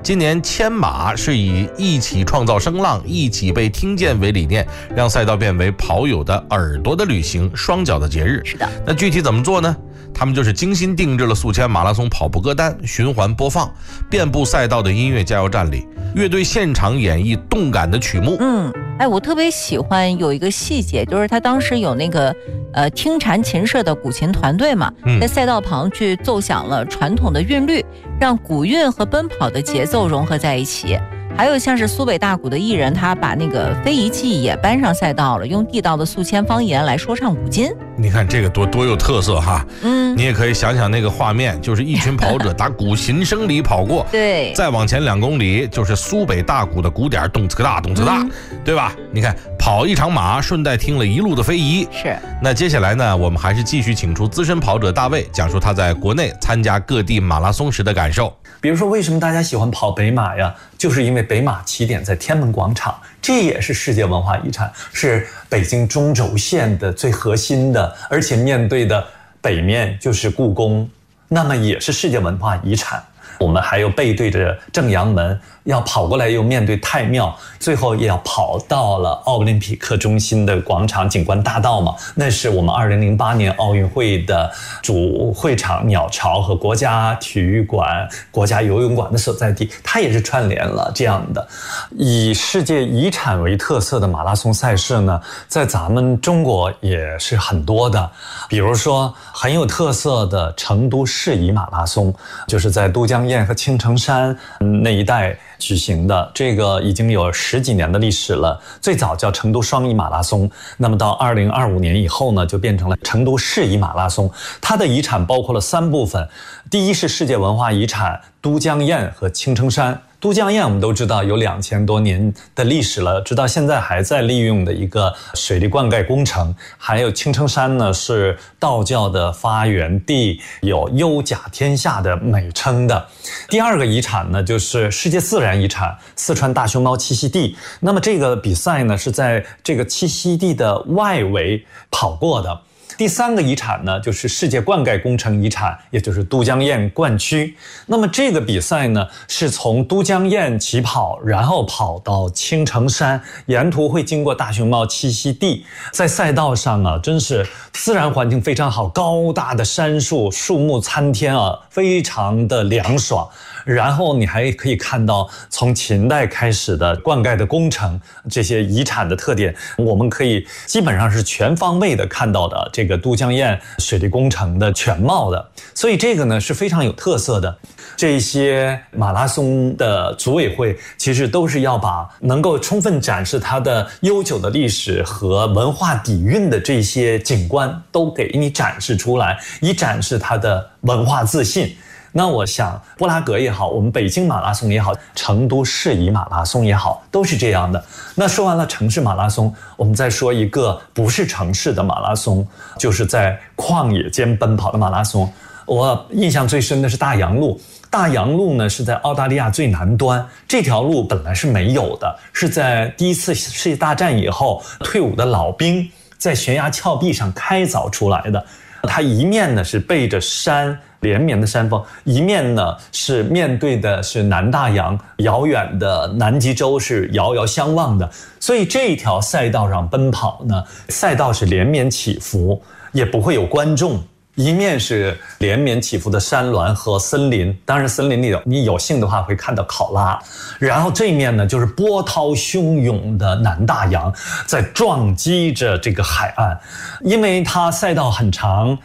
今年牵马是以一起创造声浪，一起被听见为理念，让赛道变为跑友的耳朵的旅行，双脚的节日。 是的， 那具体怎么做呢？他们就是精心定制了宿迁马拉松跑步歌单，循环播放，遍布赛道的音乐加油站里，乐队现场演绎动感的曲目。 我特别喜欢有一个细节，就是他当时有那个听蝉琴社的古琴团队嘛，在赛道旁去奏响了传统的韵律，让古韵和奔跑的节奏融合在一起。还有像是苏北大鼓的艺人，他把那个非遗技也搬上赛道了，用地道的宿迁方言来说唱古今。 你看这个多有特色哈！你也可以想想那个画面，就是一群跑者打鼓琴声里跑过， 对， 再往前2公里就是苏北大鼓的鼓点，动次个大，动次个大，对吧？你看跑一场马，顺带听了一路的非遗。 是。 那接下来呢，我们还是继续请出资深跑者大卫，讲述他在国内参加各地马拉松时的感受。 比如说，为什么大家喜欢跑北马呀？就是因为北马起点在天安门广场，这也是世界文化遗产，是北京中轴线的最核心的，而且面对的北面就是故宫，那么也是世界文化遗产。我们还有背对着正阳门，要跑过来又面对太庙，最后也要跑到了奥林匹克中心的广场景观大道嘛，那是我们2008年奥运会的主会场鸟巢和国家体育馆、国家游泳馆的所在地，它也是串联了这样的。以世界遗产为特色的马拉松赛事呢，在咱们中国也是很多的，比如说很有特色的成都市宜马拉松，就是在都江堰和青城山那一带举行的，这个已经有10几年的历史了。最早叫成都双宜马拉松，那么到2025年以后呢，就变成了成都市宜马拉松。它的遗产包括了3部分，第一是世界文化遗产都江堰和青城山。都江堰我们都知道有2000多年的历史了，直到现在还在利用的一个水利灌溉工程。还有青城山呢，是道教的发源地，有优甲天下的美称的。第二个遗产呢，就是世界自然遗产四川大熊猫栖息地。那么这个比赛呢，是在这个栖息地的外围跑过的。第3个遗产呢，就是世界灌溉工程遗产，也就是都江堰灌区。那么这个比赛呢，是从都江堰起跑，然后跑到青城山，沿途会经过大熊猫栖息地。在赛道上啊，真是自然环境非常好，高大的杉树，树木参天啊，非常的凉爽。然后你还可以看到从秦代开始的灌溉的工程，这些遗产的特点，我们可以基本上是全方位的看到的这个都江堰水利工程的全貌的。所以这个呢是非常有特色的。这些马拉松的组委会其实都是要把能够充分展示它的悠久的历史和文化底蕴的这些景观都给你展示出来，以展示它的文化自信。那我想布拉格也好，我们北京马拉松也好，成都市宜马拉松也好，都是这样的。那说完了城市马拉松，我们再说一个不是城市的马拉松，就是在旷野间奔跑的马拉松。我印象最深的是大洋路。大洋路呢是在澳大利亚最南端，这条路本来是没有的，是在第1次世界大战以后退伍的老兵在悬崖峭壁上开凿出来的。它一面呢是背着山连绵的山峰，一面呢是面对的是南大洋，遥远的南极洲是遥遥相望的。所以这条赛道上奔跑呢，赛道是连绵起伏，也不会有观众。一面是连绵起伏的山峦和森林，当然森林里你有幸的话会看到考拉，然后这一面呢就是波涛汹涌的南大洋在撞击着这个海岸。因为它赛道很长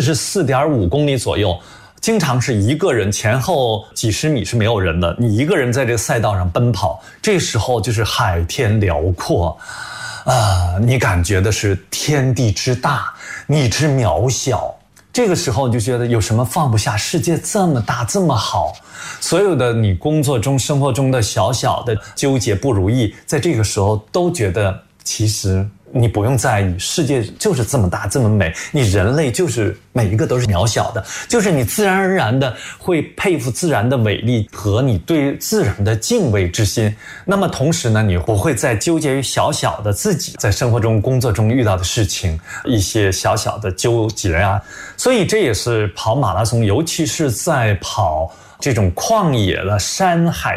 ，44.5公里左右，经常是一个人前后几十米是没有人的，你一个人在这个赛道上奔跑，这时候就是海天辽阔你感觉的是天地之大，你之渺小。这个时候你就觉得有什么放不下，世界这么大这么好，所有的你工作中生活中的小小的纠结不如意，在这个时候都觉得其实你不用在意，世界就是这么大这么美，你人类就是每一个都是渺小的，就是你自然而然的会佩服自然的伟力和你对自然的敬畏之心。那么同时呢，你不会再纠结于小小的自己在生活中工作中遇到的事情，一些小小的纠结啊。所以这也是跑马拉松，尤其是在跑这种旷野的山海